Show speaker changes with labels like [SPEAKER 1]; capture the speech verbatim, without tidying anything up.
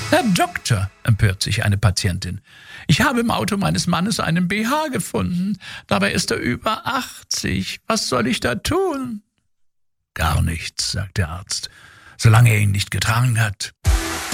[SPEAKER 1] Herr Doktor, empört sich eine Patientin, ich habe im Auto meines Mannes einen B H gefunden. Dabei ist er über achtzig. Was soll ich da tun? Gar nichts, sagt der Arzt, solange er ihn nicht getragen hat.